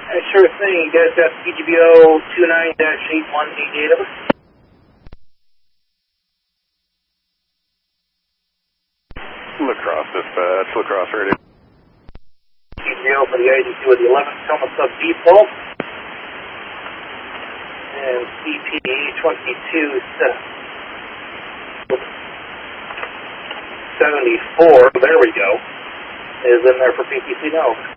Sure thing. You guys got PGBO 29-81D data? La Crosse dispatch, La Crosse ready. PGBO for the IDC with the 11th Coma sub default. And CP 2274, there we go, is in there for PTC now.